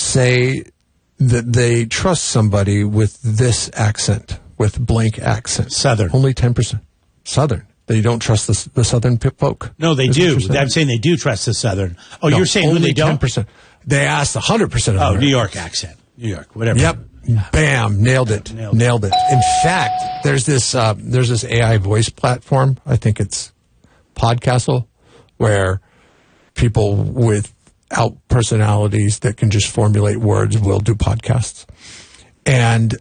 say that they trust somebody with this accent, with blank accent. Southern. Only 10%. Southern. They don't trust the Southern folk. No, they do. I'm saying they do trust the Southern. Oh, no, you're saying only they don't? 10%. They asked 100% of them. Oh, New York accent. New York, whatever. Yep. Bam. Nailed it. Nailed it. In fact, there's this AI voice platform. I think it's Podcastle, where people without personalities that can just formulate words will do podcasts. And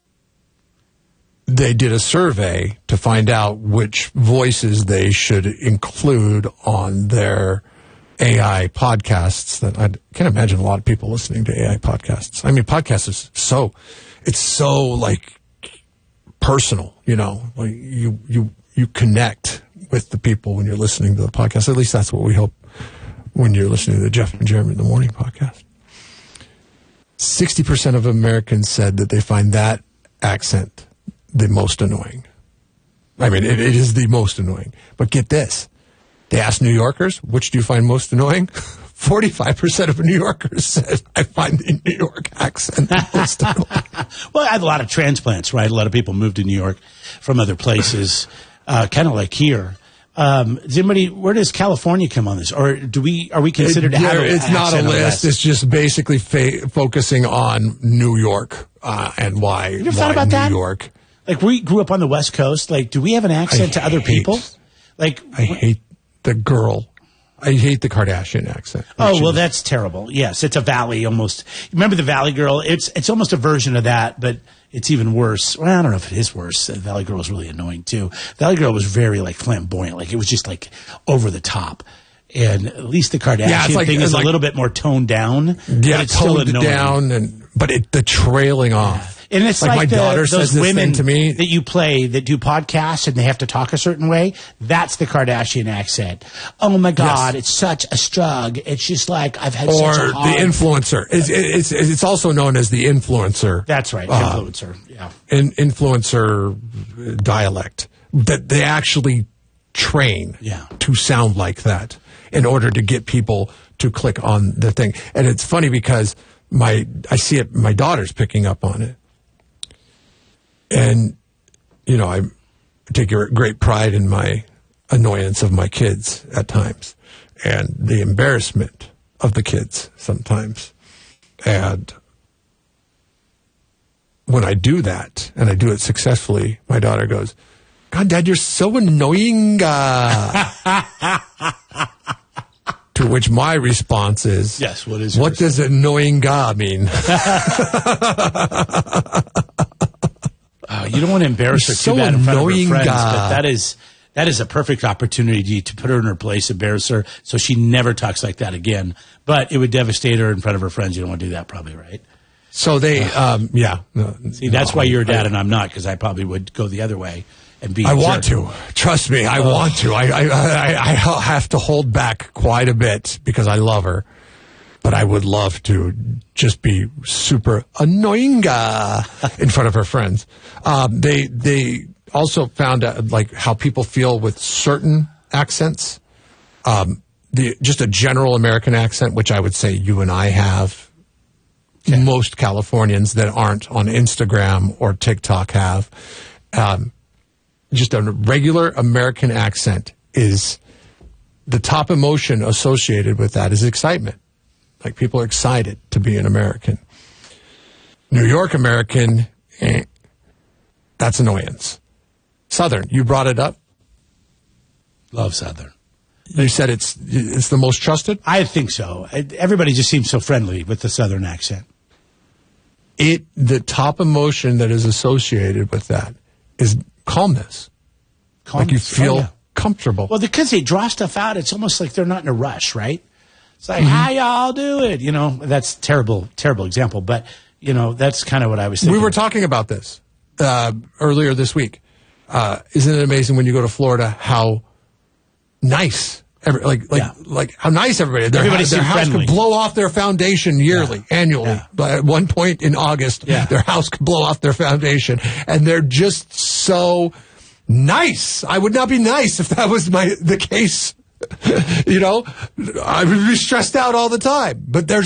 they did a survey to find out which voices they should include on their AI podcasts. That I can't imagine a lot of people listening to AI podcasts. I mean, podcasts is it's so like personal, you know, like you connect with the people when you're listening to the podcast. At least that's what we hope when you're listening to the Jeff and Jeremy in the Morning podcast. 60% of Americans said that they find that accent the most annoying. I mean, it is the most annoying. But get this. They asked New Yorkers, which do you find most annoying? 45% of New Yorkers said, I find the New York accent most annoying. Well, I have a lot of transplants, right? A lot of people move to New York from other places, kind of like here. Where does California come on this? Or are we considered to have an It's not a list. It's just basically focusing on New York and why, you ever thought about New that? York. Like, we grew up on the West Coast. Like, do we have an accent to other people? Like, I hate the girl. I hate the Kardashian accent. Oh, well, that's terrible. Yes, it's a Valley almost. Remember the Valley Girl? It's almost a version of that, but it's even worse. Well, I don't know if it is worse. Valley Girl was really annoying, too. Valley Girl was very, like, flamboyant. Like, it was just, like, over the top. And at least the Kardashian thing is a little bit more toned down. Yeah, but it's still toned down, but the trailing off. And it's like my daughter those says this women thing to me that you play that do podcasts and they have to talk a certain way. That's the Kardashian accent. Oh my God, It's such a strugg. It's just like I've had such a hard... the influencer. It's also known as the influencer. That's right, influencer. Yeah, influencer dialect that they actually train to sound like that in order to get people to click on the thing. And it's funny because I see it. My daughter's picking up on it. And, you know, I take great pride in my annoyance of my kids at times and the embarrassment of the kids sometimes. And when I do that, and I do it successfully, my daughter goes, God, Dad, you're so annoying. To which my response is, yes, what does annoying mean? You don't want to embarrass her too bad in front of her friends, but that is a perfect opportunity to put her in her place, embarrass her, so she never talks like that again. But it would devastate her in front of her friends. You don't want to do that, probably, right? So they, See, that's why you're a dad and I'm not, because I probably would go the other way and be. I want to. Trust me, I want to. I have to hold back quite a bit because I love her. But I would love to just be super annoying in front of her friends. They also found like how people feel with certain accents. Just a general American accent, which I would say you and I have. Okay. Most Californians that aren't on Instagram or TikTok have. Just a regular American accent is the top emotion associated with that is excitement. Like, people are excited to be an American. New York American, that's annoyance. Southern, you brought it up. Love Southern. You said it's the most trusted? I think so. Everybody just seems so friendly with the Southern accent. The top emotion that is associated with that is calmness. Like you feel comfortable. Well, because they draw stuff out, it's almost like they're not in a rush, right? It's like, how y'all do it? You know, that's terrible example. But, you know, that's kind of what I was thinking. We were talking about this earlier this week. Isn't it amazing when you go to Florida how nice, like how nice everybody. Their house could blow off their foundation annually. Yeah. But at one point in August, their house could blow off their foundation. And they're just so nice. I would not be nice if that was the case. You know, I would be stressed out all the time. But they're